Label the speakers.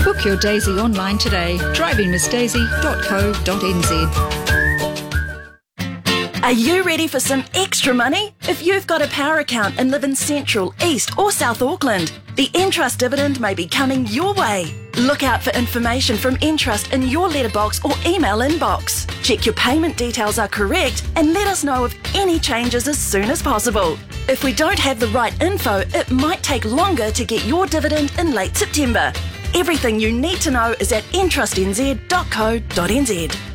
Speaker 1: Book your Daisy online today. drivingmissdaisy.co.nz.
Speaker 2: Are you ready for some extra money? If you've got a power account and live in Central, East or South Auckland, the Entrust dividend may be coming your way. Look out for information from Entrust in your letterbox or email inbox. Check your payment details are correct and let us know of any changes as soon as possible. If we don't have the right info, it might take longer to get your dividend in late September. Everything you need to know is at entrustnz.co.nz.